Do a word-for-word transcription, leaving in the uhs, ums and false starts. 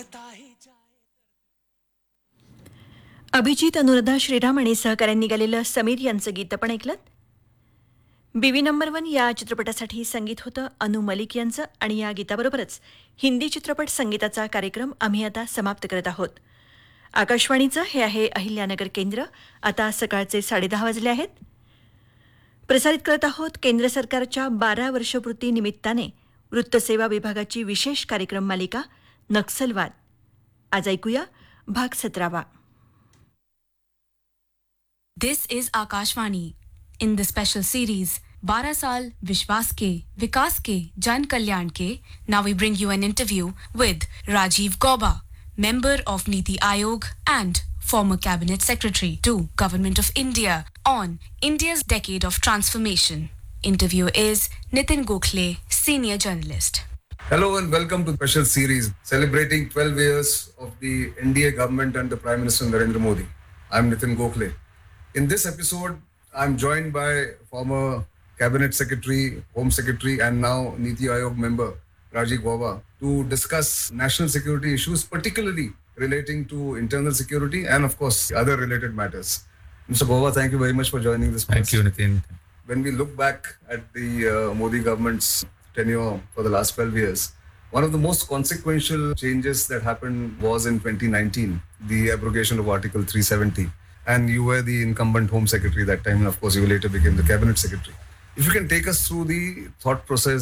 अभिजित, अनुराधा श्रीराम आणि सहकाऱ्यांनी गालेलं समीर यांचं गीत आपण ऐकलं. बीवी नंबर वन या चित्रपटासाठी संगीत होतं अनु मलिक यांचं आणि या गीताबरोबरच हिंदी चित्रपट संगीताचा कार्यक्रम आम्ही आता समाप्त करत आहोत. आकाशवाणीचं हे आहे अहिल्यानगर केंद्र. आता सकाळचे साडेदहा वाजले आहेत. प्रसारित करत आहोत केंद्र सरकारच्या बारा वर्षपूर्ती निमित्ताने वृत्तसेवा विभागाची विशेष कार्यक्रम मालिका नक्सलवाद. आज ऐकूया भाग सतरावा. This is Akashvani. In the special series, बारह साल विश्वास के, विकास के, जन कल्याण के, now we bring you an interview with Rajiv Gauba, member of Niti Aayog and former cabinet secretary to Government of India on India's decade of transformation. Interviewer is Nitin Gokhale, senior journalist. Hello and welcome to the special series celebrating twelve years of the N D A government under Prime Minister Narendra Modi. I'm Nitin Gokhale. In this episode, I'm joined by former Cabinet Secretary, Home Secretary, and now Niti Aayog member Rajiv Gauba to discuss national security issues, particularly relating to internal security and, of course, other related matters. Mister Gauba, thank you very much for joining this. Thank you, Nitin. When we look back at the uh, Modi government's tenure for the last twelve years, one of the most consequential changes that happened was in twenty nineteen, the abrogation of Article three seventy. And you were the incumbent Home Secretary that time, and of course you later became the Cabinet Secretary. If you can take us through the thought process